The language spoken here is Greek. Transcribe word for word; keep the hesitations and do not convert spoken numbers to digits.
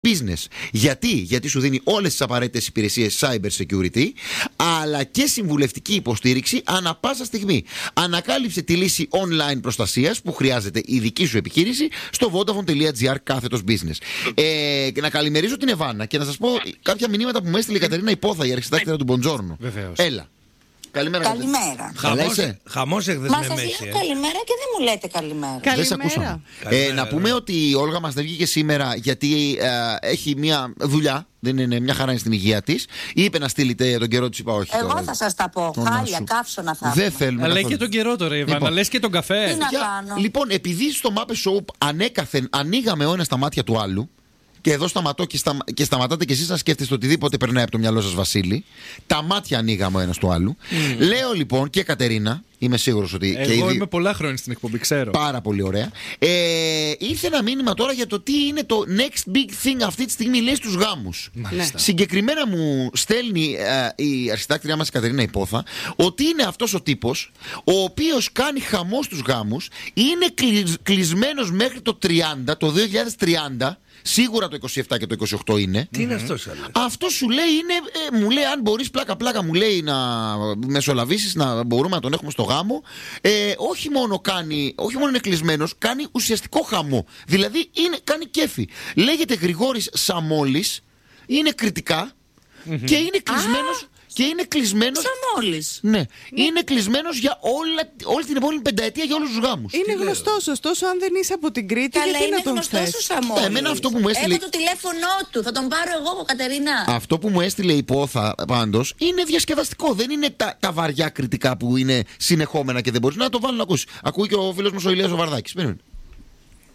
business. Γιατί? Γιατί σου δίνει όλες τις απαραίτητες υπηρεσίες cyber security, αλλά και συμβουλευτική υποστήριξη ανά πάσα στιγμή. Ανακάλυψε τη λύση online προστασίας που χρειάζεται η δική σου επιχείρηση στο vodafone.gr κάθετος business. Ε, και να καλημερίζω την Εβάνα και να σας πω κάποια μηνύματα που μου έστειλε η Κατερίνα Υπόθα, η αρχισυντάκτρια του Μποντζόρνο. Βεβαίως. Έλα. Καλημέρα. Καλημέρα. Χαμός εχθές Μα με σας μέση. λέω καλημέρα και δεν μου λέτε καλημέρα. Δεν σε ακούσαμε. Ε, να πούμε ότι η Όλγα μας δεν βγήκε σήμερα γιατί ε, έχει μια δουλειά. Δεν είναι μια χαρά στην υγεία της. Είπε να στείλετε τον καιρό της, είπα όχι. Εγώ τώρα. θα σας τα πω. Τον Χάλια, Άσου. καύσωνα θα Δεν έχουμε. θέλουμε. Αλλά καθόλου. και τον καιρό τώρα, Ιβάνα. Λοιπόν. Λες και τον καφέ. Τι να Για- κάνω. Λοιπόν, επειδή στο Muppet Show ανέκαθεν ανοίγαμε ο ένας τα μάτια του άλλου, και εδώ σταματώ και, στα, και σταματάτε και εσείς να σκέφτεστε οτιδήποτε περνάει από το μυαλό σας, Βασίλη. Τα μάτια ανοίγαμε ο ένας του άλλου. Mm. Λέω λοιπόν και Κατερίνα, είμαι σίγουρος ότι. Εγώ και ήδη... είμαι πολλά χρόνια στην εκπομπή, ξέρω. Πάρα πολύ ωραία. Ε, ήρθε ένα μήνυμα τώρα για το τι είναι το next big thing αυτή τη στιγμή, λέει, στους γάμους. Μάλιστα. Συγκεκριμένα μου στέλνει ε, η αρχισυντάκτριά μας η Κατερίνα Υπόθα ότι είναι αυτός ο τύπος ο οποίος κάνει χαμό στους γάμους, είναι κλει- κλεισμένος μέχρι το τριάντα, το δύο χιλιάδες τριάντα. Σίγουρα το είκοσι επτά και το είκοσι οκτώ είναι. Τι είναι αυτό, Σάλα? Αυτό σου λέει είναι, ε, μου λέει, αν μπορείς πλάκα-πλάκα, μου λέει, να μεσολαβήσεις, να μπορούμε να τον έχουμε στο γάμο. Ε, όχι μόνο κάνει, όχι μόνο είναι κλεισμένος, κάνει ουσιαστικό χαμό. Δηλαδή είναι, κάνει κέφι. Λέγεται Γρηγόρης Σαμόλης, είναι κριτικά και είναι κλεισμένος. Και είναι κλεισμένος. Σαμόλης. Ναι, είναι κλεισμένος για όλα, όλη την επόμενη πενταετία για όλους τους γάμους. Είναι γνωστός, ωστόσο, αν δεν είσαι από την Κρήτη, Καλά, γιατί είναι να τον γνωστός ο θες. Σαμόλης. Εμένα αυτό που μου έστειλε- Έχω το τηλέφωνό του. Θα τον πάρω εγώ, Κατερίνα. Αυτό που μου έστειλε η Υπόθα πάντως είναι διασκεδαστικό. Δεν είναι τα, τα βαριά κριτικά που είναι συνεχόμενα και δεν μπορείς να το βάλω να ακούσει. Ακούει και ο φίλος μας ο Ηλίας ο Βαρδάκης. Περίμενε.